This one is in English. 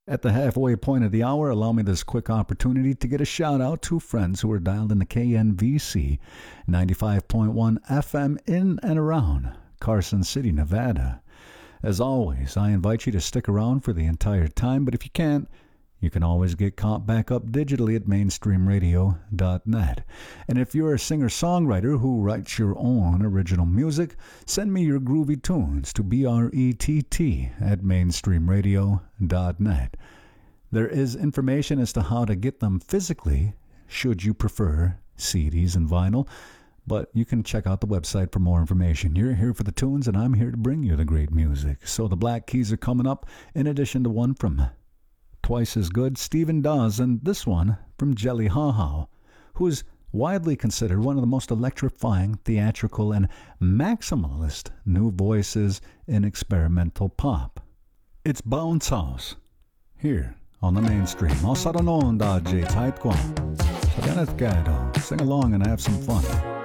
At the halfway point of the hour, allow me this quick opportunity to get a shout out to friends who are dialed in the KNVC 95.1 FM in and around Carson City, Nevada. As always, I invite you to stick around for the entire time, but if you can't, you can always get caught back up digitally at mainstreamradio.net. And if you're a singer-songwriter who writes your own original music, send me your groovy tunes to BRETT at mainstreamradio.net. There is information as to how to get them physically, should you prefer CDs and vinyl, but you can check out the website for more information. You're here for the tunes, and I'm here to bring you the great music. So the Black Keys are coming up, in addition to one from Twice as Good, Stephen Dawes, and this one from Jelly Ha Ha, who is widely considered one of the most electrifying, theatrical, and maximalist new voices in experimental pop. It's Bounce House, here on the mainstream. Ho sarà un'onda, J-Type Sing along and have some fun.